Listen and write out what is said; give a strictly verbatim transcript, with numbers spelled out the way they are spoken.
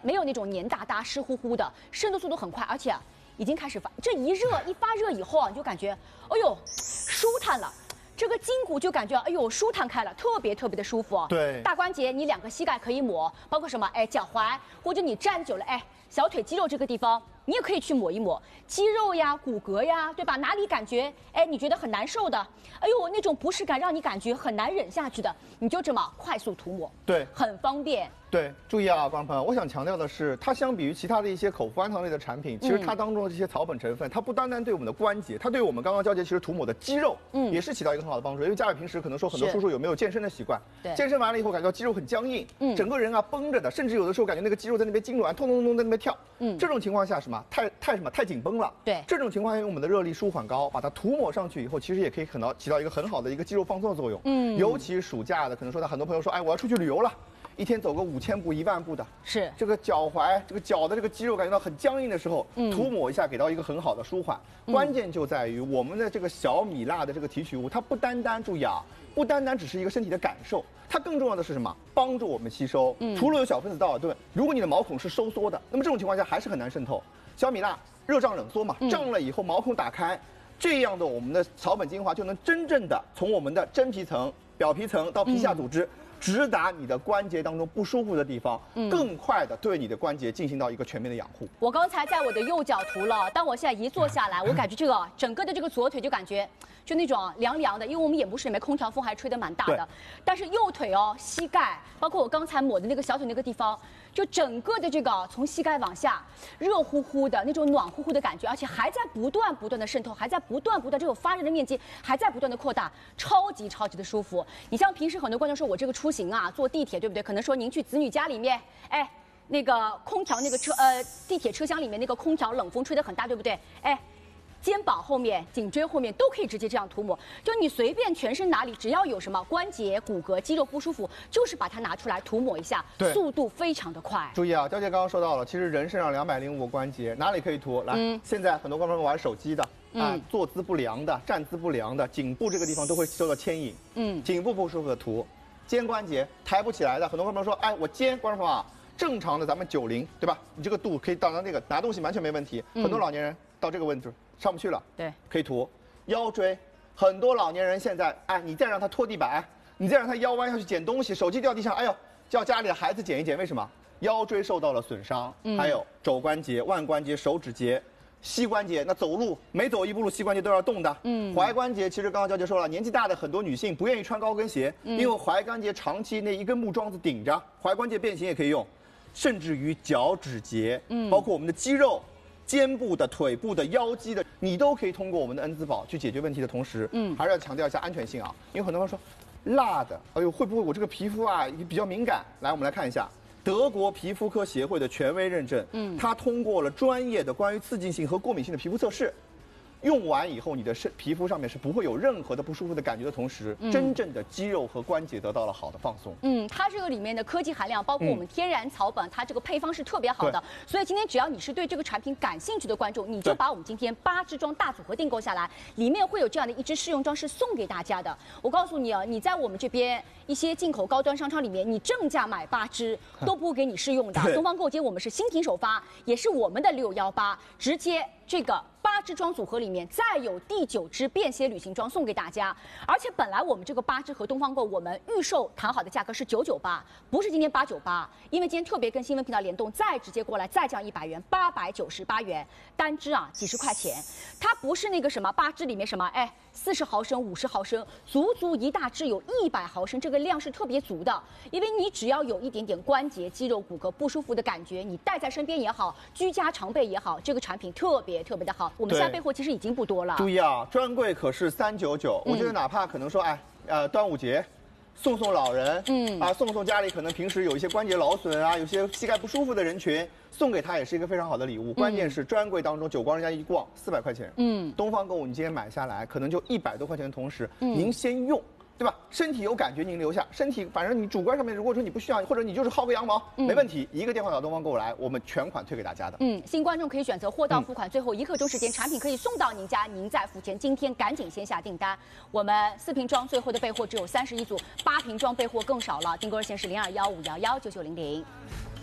没有那种黏哒哒、湿乎乎的，渗透速度很快，而且、啊、已经开始发，这一热一发热以后啊，你就感觉，哎呦，舒坦了。 这个筋骨就感觉哎呦舒坦开了，特别特别的舒服。 对， 大关节你两个膝盖可以抹，包括什么哎脚踝，或者你站久了哎小腿肌肉这个地方，你也可以去抹一抹肌肉呀、骨骼呀，对吧？哪里感觉哎你觉得很难受的，哎呦那种不适感让你感觉很难忍下去的，你就这么快速涂抹， 对， 很方便。 对，注意啊，观众朋友，我想强调的是，它相比于其他的一些口服安糖类的产品，其实它当中的这些草本成分，它不单单对我们的关节，它对我们刚刚交接其实涂抹的肌肉，嗯，也是起到一个很好的帮助。因为家里平时可能说很多叔叔有没有健身的习惯， 对， 健身完了以后感觉到肌肉很僵硬，嗯，整个人啊绷着的，甚至有的时候感觉那个肌肉在那边痉挛，痛痛痛痛在那边跳，嗯，这种情况下什么太太什么太紧绷了， 对， 这种情况下用我们的热力舒缓膏把它涂抹上去以后，其实也可以很到起到一个很好的一个肌肉放松的作用，嗯，尤其暑假的，可能说的很多朋友说，哎，我要出去旅游了。 一天走个五千步、一万步的， 是这个脚踝、这个脚的这个肌肉感觉到很僵硬的时候，嗯、涂抹一下，给到一个很好的舒缓。嗯、关键就在于我们的这个小米辣的这个提取物，它不单单注意啊，不单单只是一个身体的感受，它更重要的是什么？帮助我们吸收。嗯、除了有小分子道尔顿，如果你的毛孔是收缩的，那么这种情况下还是很难渗透。小米辣热胀冷缩嘛，胀了以后毛孔打开，这样的我们的草本精华就能真正的从我们的真皮层、表皮层到皮下组织。嗯 直达你的关节当中不舒服的地方，嗯、更快的对你的关节进行到一个全面的养护。 我刚才在我的右脚涂了，当我现在一坐下来，我感觉这个整个的这个左腿就感觉就那种凉凉的，因为我们演播室里面空调风还吹得蛮大的。但是右腿哦，膝盖，包括我刚才抹的那个小腿那个地方，就整个的这个从膝盖往下，热乎乎的那种暖乎乎的感觉，而且还在不断不断的渗透，还在不断不断这种发热的面积还在不断的扩大，超级超级的舒服。你像平时很多观众说我这个出行啊，坐地铁对不对？可能说您去子女家里面，哎，那个空调那个车呃地铁车厢里面那个空调冷风吹得很大，对不对？哎。 肩膀后面、颈椎后面都可以直接这样涂抹，就你随便全身哪里只要有什么关节、骨骼、肌肉不舒服，就是把它拿出来涂抹一下，速度非常的快。 注意啊，娇姐刚刚说到了，其实人身上两百零五个关节，哪里可以涂？来，嗯、现在很多观众玩手机的啊，嗯、坐姿不良的、站姿不良的，颈部这个地方都会受到牵引。嗯，颈部不舒服的涂，肩关节抬不起来的，很多观众说，哎，我肩，观众朋友啊，正常的咱们九零对吧？你这个度可以到达那个拿东西完全没问题，嗯、很多老年人到这个位置。 上不去了， 对， 可以涂腰椎。很多老年人现在，哎，你再让他拖地板，你再让他腰弯下去捡东西，手机掉地上，哎呦，叫家里的孩子捡一捡。为什么？腰椎受到了损伤，嗯、还有肘关节、腕关节、手指节、膝关节，那走路每走一步路，膝关节都要动的。嗯，踝关节，其实刚刚娇姐说了，年纪大的很多女性不愿意穿高跟鞋，嗯、因为踝关节长期那一根木桩子顶着，踝关节变形也可以用，甚至于脚趾节，嗯，包括我们的肌肉。 肩部的、腿部的、腰肌的，你都可以通过我们的恩滋宝去解决问题的同时，嗯，还是要强调一下安全性啊。因为很多人说，辣的，哎呦，会不会我这个皮肤啊比较敏感？来，我们来看一下德国皮肤科协会的权威认证，嗯，它通过了专业的关于刺激性和过敏性的皮肤测试。 用完以后，你的身皮肤上面是不会有任何的不舒服的感觉的同时，嗯、真正的肌肉和关节得到了好的放松。 嗯，它这个里面的科技含量，包括我们天然草本，嗯、它这个配方是特别好的。所以今天只要你是对这个产品感兴趣的观众，你就把我们今天八支装大组合订购下来，里面会有这样的一支试用装是送给大家的。我告诉你啊，你在我们这边一些进口高端商场里面，你正价买八支都不给你试用的。东方购街我们是新品首发，也是我们的六幺八，直接这个。 八支装组合里面再有第九支便携旅行装送给大家，而且本来我们这个八支和东方购我们预售谈好的价格是九九八，不是今天八九八，因为今天特别跟新闻频道联动，再直接过来再降一百元，八百九十八元单支啊，几十块钱，它不是那个什么八支里面什么哎四十毫升、五十毫升，足足一大支有一百毫升，这个量是特别足的，因为你只要有一点点关节、肌肉、骨骼不舒服的感觉，你带在身边也好，居家常备也好，这个产品特别特别的好。 我们现在备货其实已经不多了。 注意啊，专柜可是三九九。我觉得哪怕可能说，哎，呃，端午节送送老人，嗯啊，送送家里可能平时有一些关节劳损啊，有些膝盖不舒服的人群，送给他也是一个非常好的礼物。嗯、关键是专柜当中，久光人家一逛四百块钱，嗯，东方购物你今天买下来，可能就一百多块钱的同时，嗯、您先用。 对吧？身体有感觉您留下，身体反正你主观上面，如果说你不需要，或者你就是薅个羊毛，嗯、没问题，一个电话到东方购物来，我们全款退给大家的。 嗯，新观众可以选择货到付款，嗯、最后一刻钟时间，产品可以送到您家，您再付钱。今天赶紧先下订单，我们四瓶装最后的备货只有三十一组，八瓶装备货更少了，订购热线是零二幺五幺幺九九零零。